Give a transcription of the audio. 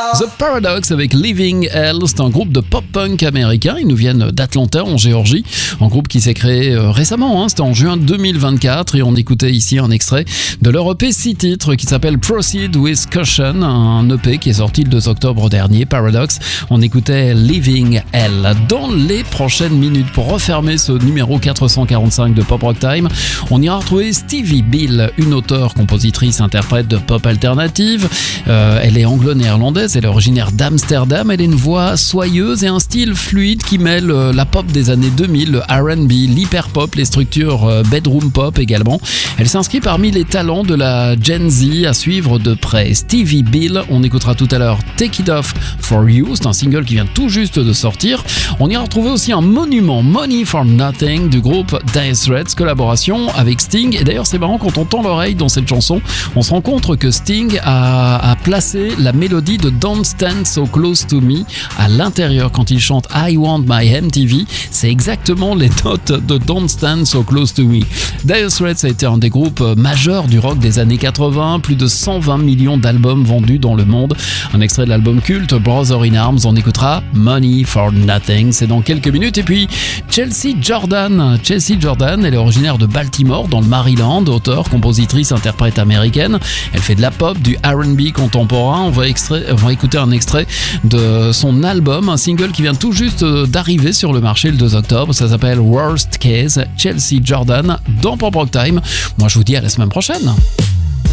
The Paradox avec Living Hell, c'est un groupe de pop-punk américain, ils nous viennent d'Atlanta en Géorgie, un groupe qui s'est créé récemment, c'était en juin 2024 et on écoutait ici un extrait de leur EP 6 titres qui s'appelle Proceed with Caution, un EP qui est sorti le 2 octobre dernier, Paradox, on écoutait Living Hell. Dans les prochaines minutes, pour refermer ce numéro 445 de Pop Rock Time, on ira retrouver Stevie Bill, une auteure, compositrice, interprète de pop alternative. Elle est anglo-néerlandaise, elle est originaire d'Amsterdam, elle a une voix soyeuse et un style fluide qui mêle la pop des années 2000, le R&B, l'hyper-pop, les structures bedroom pop également. Elle s'inscrit parmi les talents de la Gen Z à suivre de près. Stevie Bill, on écoutera tout à l'heure Take It Off For You, c'est un single qui vient tout juste de sortir. On ira retrouver aussi un monument, Money For Nothing, du groupe Dire Straits, collaboration avec Sting. Et d'ailleurs c'est marrant, quand on tend l'oreille dans cette chanson, on se rend compte que Sting a placé la mélodie de Don't Stand So Close To Me à l'intérieur quand il chante I Want My MTV. C'est exactement les notes de Don't Stand So Close To Me. Dire Straits a été un des groupes majeurs du rock des années 80, plus de 120 millions d'albums vendus dans le monde. Un extrait de l'album culte Brother in Arms, on écoutera Money For Nothing, c'est dans quelques minutes. Et puis Chelsea Jordan, elle est originaire de Baltimore dans le Maryland, auteure, compositrice, interprète américaine. Elle fait de la pop, du R&B contemporain. On va écouter un extrait de son album, un single qui vient tout juste d'arriver sur le marché le 2 octobre. Ça s'appelle Worst Case, Chelsea Jordan dans Pop Rock Time. Moi je vous dis à la semaine prochaine.